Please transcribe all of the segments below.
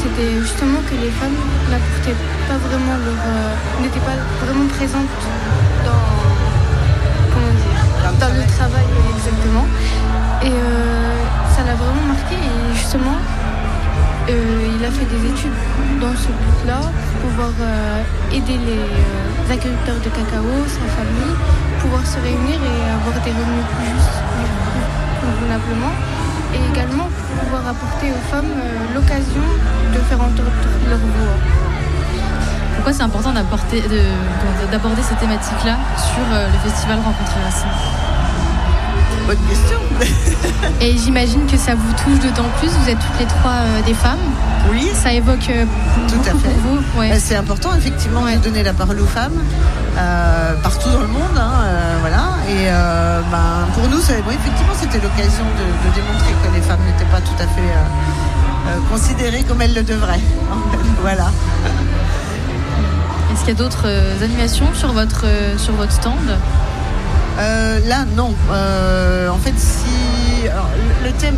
c'était justement que les femmes n'apportaient pas vraiment n'étaient pas vraiment présentes dans le travail exactement. Et ça l'a vraiment marqué et justement il a fait des études dans ce but-là pour pouvoir aider les agriculteurs de cacao, sa famille, pouvoir se réunir et avoir des revenus plus justes, plus convenablement. Et également pouvoir apporter aux femmes l'occasion de faire entendre leur voix. Pourquoi c'est important d'aborder ces thématiques-là sur le festival Rencontrer Racine ? Bonne question. Et j'imagine que ça vous touche d'autant plus, vous êtes toutes les trois des femmes. Oui. Ça évoque tout à fait. Pour vous. Ouais. C'est important effectivement de donner la parole aux femmes partout dans le monde. Voilà. Et pour nous, effectivement, c'était l'occasion de démontrer que les femmes n'étaient pas tout à fait considérées comme elles le devraient. Voilà. Est-ce qu'il y a d'autres animations sur votre stand ? Là, non. En fait, le thème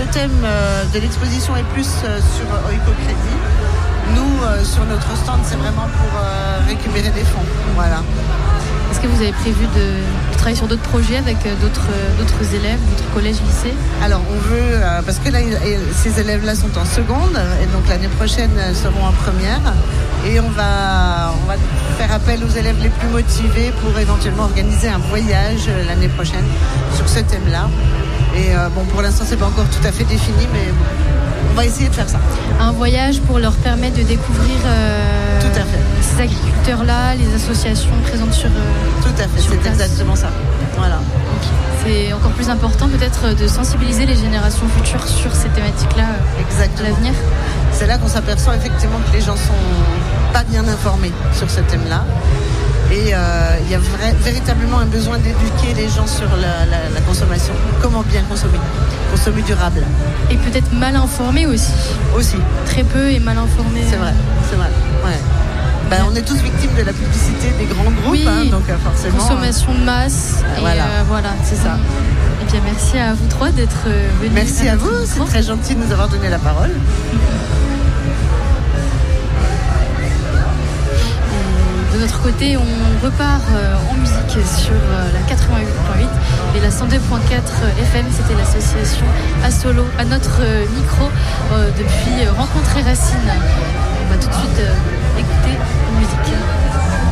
de l'exposition est plus sur Oiko Crédit. Nous, sur notre stand, c'est vraiment pour récupérer des fonds. Voilà. Est-ce que vous avez prévu de travailler sur d'autres projets avec d'autres élèves, d'autres collèges, lycées ? Alors, on veut, parce que là, ces élèves-là sont en seconde, et donc l'année prochaine seront en première. Et on va faire appel aux élèves les plus motivés pour éventuellement organiser un voyage l'année prochaine sur ce thème-là. Et pour l'instant, c'est pas encore tout à fait défini, mais on va essayer de faire ça. Un voyage pour leur permettre de découvrir tout à fait. Ces agriculteurs-là, les associations présentes sur tout à fait, c'est exactement ça. Voilà. C'est encore plus important peut-être de sensibiliser les générations futures sur ces thématiques-là à l'avenir. C'est là qu'on s'aperçoit effectivement que les gens sont pas bien informés sur ce thème-là. Et il y a véritablement un besoin d'éduquer les gens sur la consommation. Comment bien consommer durable. Et peut-être mal informés aussi. Très peu et mal informés. C'est vrai. Ouais. On est tous victimes de la publicité des grands groupes, oui, donc forcément. Consommation de masse. Voilà, c'est ça. Et bien merci à vous trois d'être venus. Merci à vous, c'est très gentil de nous avoir donné la parole. De notre côté, on repart en musique sur la 88.8 et la 102.4 FM. C'était l'association Asolo à notre micro depuis Rencontrer Racine. On va tout de suite écouter la musique.